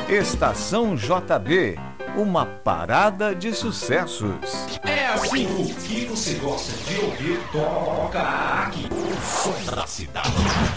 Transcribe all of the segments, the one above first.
Estação JB, uma parada de sucessos. É assim, o que você gosta de ouvir, toca aqui. O som da cidade.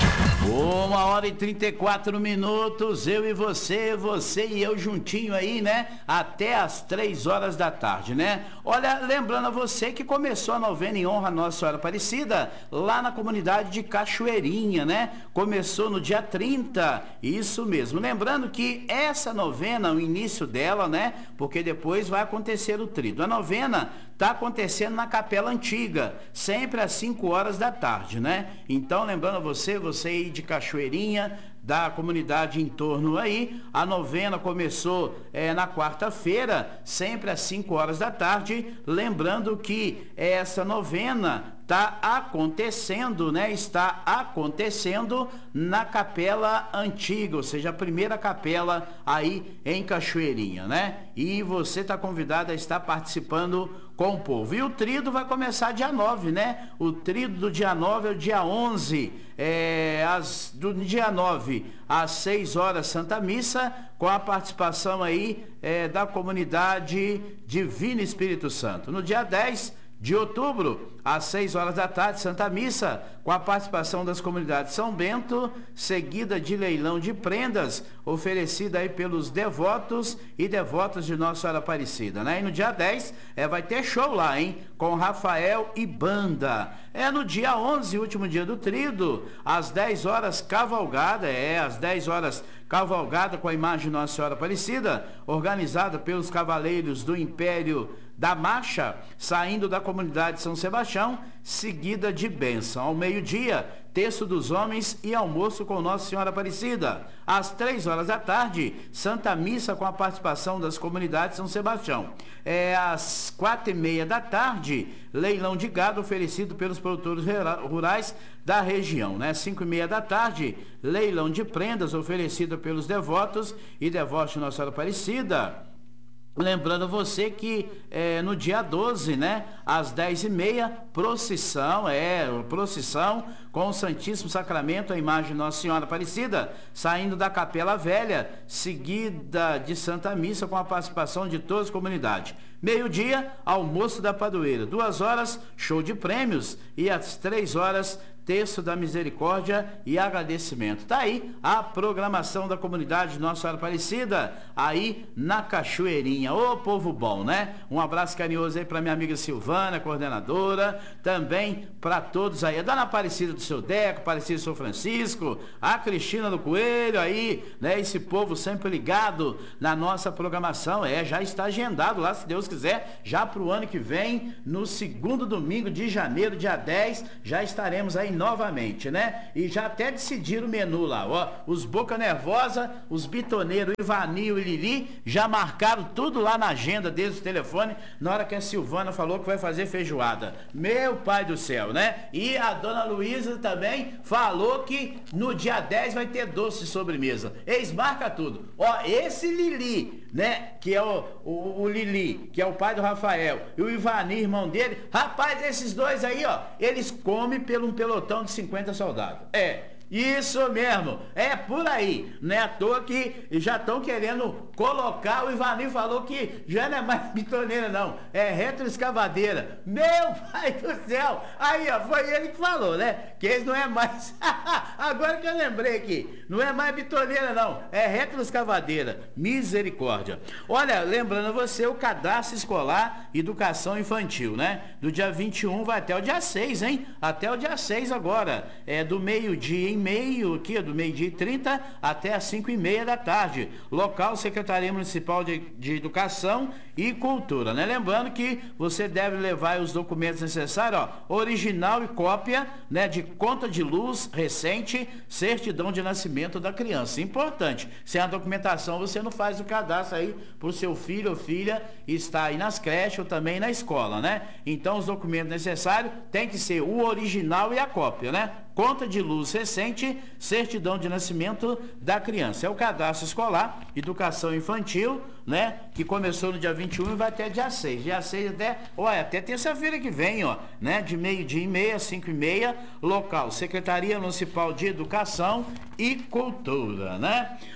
1h34, eu e você e eu juntinho aí, né? Até as 3 horas da tarde, né? Olha, lembrando a você que começou a novena em honra a Nossa Senhora Aparecida, lá na comunidade de Cachoeirinha, né? Começou no dia 30, isso mesmo. Lembrando que essa novena, o início dela, né? Porque depois vai acontecer o tríduo. A novena está acontecendo na Capela Antiga, sempre às 5 horas da tarde, né? Então, lembrando a você aí de Cachoeirinha, da comunidade em torno aí, a novena começou na quarta-feira, sempre às 5 horas da tarde, lembrando que essa novena está acontecendo, né? Está acontecendo na Capela Antiga, ou seja, a primeira capela aí em Cachoeirinha, né? E você está convidado a estar participando com o povo. E o tríduo vai começar dia 9, né? O tríduo do dia 9 é o dia 11, do dia 9 às 6 horas, Santa Missa, com a participação aí da comunidade Divino Espírito Santo. No dia 10 de outubro, às 6 horas da tarde, Santa Missa, com a participação das comunidades São Bento, seguida de leilão de prendas, oferecida aí pelos devotos e devotas de Nossa Senhora Aparecida, né? E no dia 10, vai ter show lá, hein? Com Rafael e banda. No dia 11, último dia do tríduo, às 10 horas, cavalgada, às 10 horas, cavalgada com a imagem de Nossa Senhora Aparecida, organizada pelos cavaleiros do Império da Marcha, saindo da comunidade São Sebastião, seguida de bênção. Ao meio-dia, terço dos homens e almoço com Nossa Senhora Aparecida. Às 3 horas da tarde, Santa Missa com a participação das comunidades São Sebastião. Às 4h30 da tarde, leilão de gado oferecido pelos produtores rurais da região, né? 5h30 da tarde, leilão de prendas oferecido pelos devotos e devotos de Nossa Senhora Aparecida. Lembrando você que no dia 12, né, às 10h30, procissão com o Santíssimo Sacramento, a imagem de Nossa Senhora Aparecida, saindo da Capela Velha, seguida de Santa Missa com a participação de todas as comunidades. Meio-dia, almoço da padroeira. 2 horas, show de prêmios. E às 3 horas, terço da misericórdia e agradecimento. Tá aí a programação da comunidade de Nossa Senhora Aparecida, aí na Cachoeirinha. Ô povo bom, né? Um abraço carinhoso aí pra minha amiga Silvana, coordenadora, também para todos aí, a Dona Aparecida do Seu Deco, Aparecida do São Francisco, a Cristina do Coelho aí, né? Esse povo sempre ligado na nossa programação. Já está agendado lá, se Deus quiser, já pro ano que vem, no segundo domingo de janeiro, dia 10, já estaremos aí novamente, né? E já até decidiram o menu lá, ó. Os Boca Nervosa, os bitoneiros Ivanil e Lili já marcaram tudo lá na agenda deles, o telefone, na hora que a Silvana falou que vai fazer feijoada. Meu pai do céu, né? E a Dona Luísa também falou que no dia 10 vai ter doce de sobremesa. Eles marcam tudo. Ó, esse Lili, né? Que é o Lili, que é o pai do Rafael, e o Ivanir, irmão dele. Rapaz, esses dois aí, ó, eles comem pelo um pelotão de 50 soldados. Isso mesmo, por aí. Não é à toa que já estão querendo colocar. O Ivanir falou que já não é mais bitoneira, não, é retroescavadeira. Meu pai do céu! Aí, ó, foi ele que falou, né? Que eles não é mais. Agora que eu lembrei aqui, não é mais bitoneira, não, é retroescavadeira. Misericórdia. Olha, lembrando a você o cadastro escolar Educação Infantil, né? Do dia 21 vai até o dia 6, hein? Até o dia 6 agora. Do meio-dia em meio, aqui, do meio-dia e 30 até as 5h30 da tarde. Local, Secretaria Municipal de Educação e Cultura, né? Lembrando que você deve levar os documentos necessários, ó, original e cópia, né, de conta de luz recente, certidão de nascimento da criança. Importante. Sem a documentação, você não faz o cadastro aí pro seu filho ou filha estar aí nas creches ou também na escola, né? Então, os documentos necessários tem que ser o original e a cópia, né? Conta de luz recente, certidão de nascimento da criança. É o cadastro escolar, educação infantil, né? Que começou no dia 21 e vai até dia 6. Dia 6 até terça-feira que vem, ó, né? De meio-dia e meia, 5h30, local, Secretaria Municipal de Educação e Cultura, né?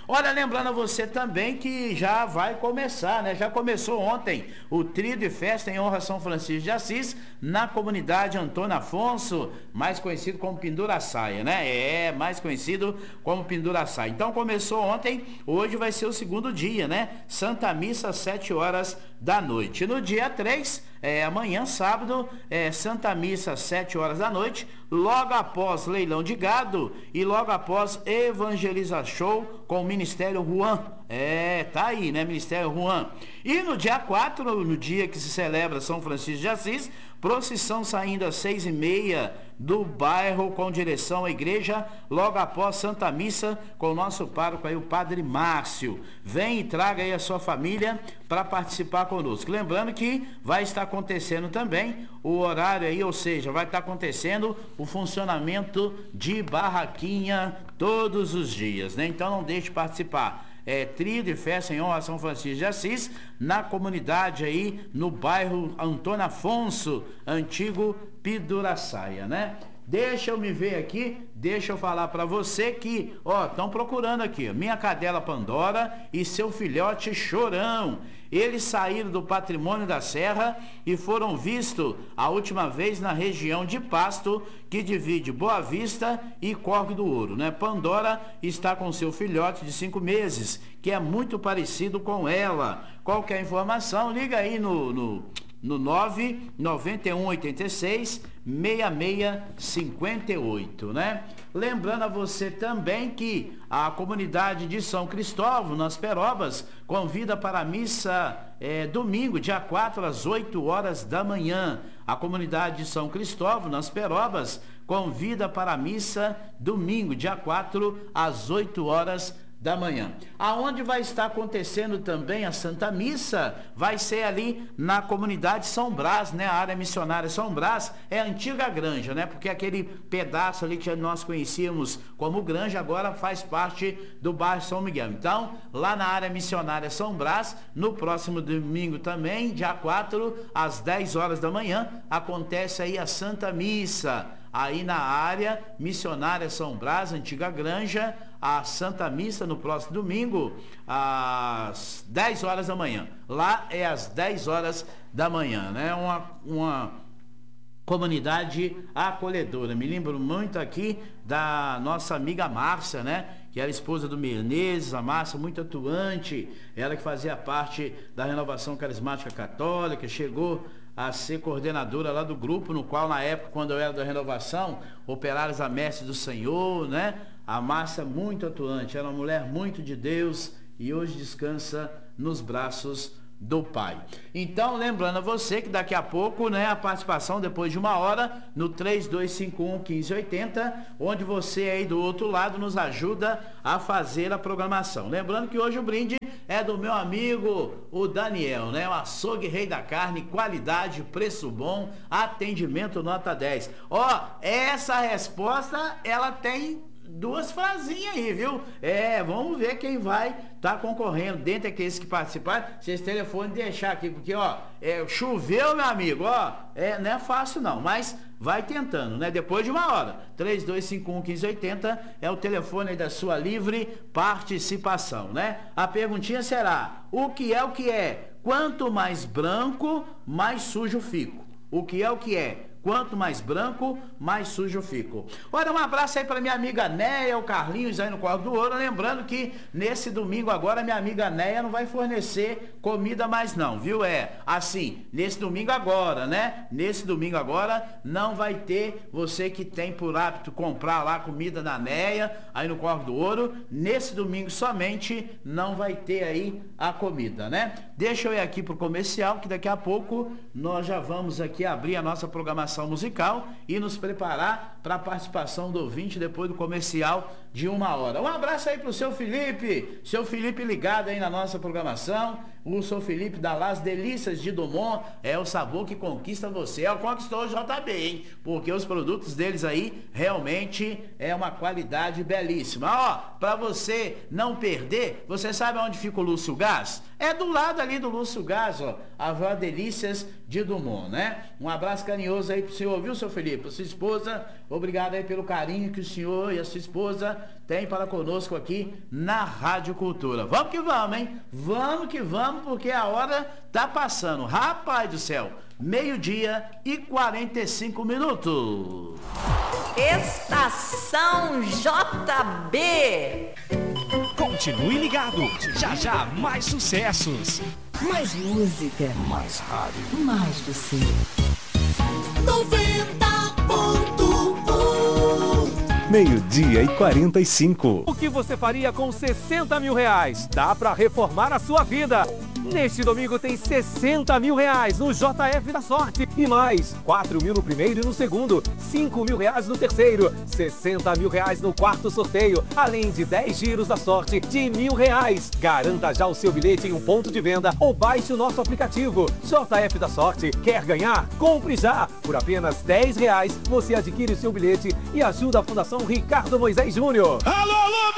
Olha, lembrando a você também que já vai começar, né? Já começou ontem o trio de festa em honra a São Francisco de Assis, na comunidade Antônio Afonso, mais conhecido como Penduraçaia, né? Mais conhecido como Penduraçaia. Então começou ontem, hoje vai ser o segundo dia, né? Santa Missa às 7 horas da noite. No dia 3, amanhã, sábado, Santa Missa às 7 horas da noite, logo após leilão de gado e logo após Evangeliza Show com o Ministério Juan. Tá aí, né? Ministério Juan. E no dia 4, no dia que se celebra São Francisco de Assis, procissão saindo às 6h30 do bairro com direção à igreja, logo após Santa Missa, com o nosso pároco aí, o Padre Márcio. Vem e traga aí a sua família para participar conosco. Lembrando que vai estar acontecendo também o horário aí, ou seja, vai estar acontecendo o funcionamento de barraquinha todos os dias, né? Então não deixe de participar. Trio de festa em honra a São Francisco de Assis, na comunidade aí, no bairro Antônio Afonso, antigo Penduraçaia, né? Deixa eu me ver aqui, deixa eu falar para você que, estão procurando aqui, minha cadela Pandora e seu filhote Chorão. Eles saíram do Patrimônio da Serra e foram vistos a última vez na região de Pasto, que divide Boa Vista e Corgue do Ouro, né? Pandora está com seu filhote de 5 meses, que é muito parecido com ela. Qualquer informação, liga aí no 99186 6658, né? Lembrando a você também que a comunidade de São Cristóvão, nas Perobas, convida para a missa domingo, dia 4, às 8 horas da manhã. A comunidade de São Cristóvão, nas Perobas, convida para a missa domingo, dia 4, às 8 horas da manhã. Aonde vai estar acontecendo também a Santa Missa, vai ser ali na comunidade São Brás, né? A área missionária São Brás é a antiga Granja, né? Porque aquele pedaço ali que nós conhecíamos como Granja agora faz parte do bairro São Miguel. Então, lá na área missionária São Brás, no próximo domingo também, dia 4, às 10 horas da manhã, acontece aí a Santa Missa. Aí na área missionária São Brás, antiga Granja, a Santa Missa no próximo domingo, às 10 horas da manhã. Lá é às 10 horas da manhã, né? Uma comunidade acolhedora. Me lembro muito aqui da nossa amiga Márcia, né? Que era esposa do Menezes, a Márcia muito atuante, ela que fazia parte da Renovação Carismática Católica, chegou a ser coordenadora lá do grupo, no qual na época, quando eu era da Renovação, Operários a Mestre do Senhor, né? A Márcia muito atuante, era uma mulher muito de Deus e hoje descansa nos braços do Pai. Então, lembrando a você que daqui a pouco, né, a participação depois de 1 hora no 3251-1580, onde você aí do outro lado nos ajuda a fazer a programação. Lembrando que hoje o brinde é do meu amigo, o Daniel, né? O açougue rei da carne, qualidade, preço bom, atendimento nota 10. Essa resposta, ela tem 2 frasinhas aí, viu? Vamos ver quem vai estar concorrendo. Dentre aqueles que participaram, vocês telefonem deixar aqui, porque, choveu, meu amigo, não é fácil não, mas vai tentando, né? Depois de 1 hora, 3251-1580 é o telefone aí da sua livre participação, né? A perguntinha será, o que é? Quanto mais branco, mais sujo fico. O que é? Quanto mais branco, mais sujo eu fico. Olha, um abraço aí para minha amiga Néia, o Carlinhos aí no Corvo do Ouro. Lembrando que nesse domingo agora, minha amiga Néia não vai fornecer comida mais não, viu? Nesse domingo agora, né? Nesse domingo agora não vai ter, você que tem por hábito comprar lá comida da Néia, aí no Corvo do Ouro. Nesse domingo somente não vai ter aí a comida, né? Deixa eu ir aqui pro comercial, que daqui a pouco nós já vamos aqui abrir a nossa programação musical e nos preparar para a participação do ouvinte depois do comercial de 1 hora. Um abraço aí pro seu Felipe ligado aí na nossa programação. O seu Felipe da Las Delícias de Dumont, é o sabor que conquista você. Conquistou o JB, hein? Porque os produtos deles aí realmente é uma qualidade belíssima. Para você não perder, você sabe onde fica o Lúcio Gás? É do lado ali do Lúcio Gás, a Las Delícias de Dumont, né? Um abraço carinhoso aí pro senhor, viu, seu Felipe? A sua esposa, obrigado aí pelo carinho que o senhor e a sua esposa têm para conosco aqui na Rádio Cultura. Vamos que vamos, hein? Vamos que vamos, porque a hora tá passando. Rapaz do céu, 12h45. Estação JB. Continue ligado. Já já mais sucessos. Mais música. Mais rádio. Mais você. 90.1 12h45. O que você faria com 60 mil reais? Dá pra reformar a sua vida. Neste domingo tem 60 mil reais no JF da Sorte. E mais, 4 mil no primeiro e no segundo, 5 mil reais no terceiro, 60 mil reais no quarto sorteio, além de 10 giros da sorte de R$1.000. Garanta já o seu bilhete em um ponto de venda ou baixe o nosso aplicativo. JF da Sorte, quer ganhar? Compre já! Por apenas R$10 você adquire o seu bilhete e ajuda a Fundação Ricardo Moisés Júnior. Alô, alô!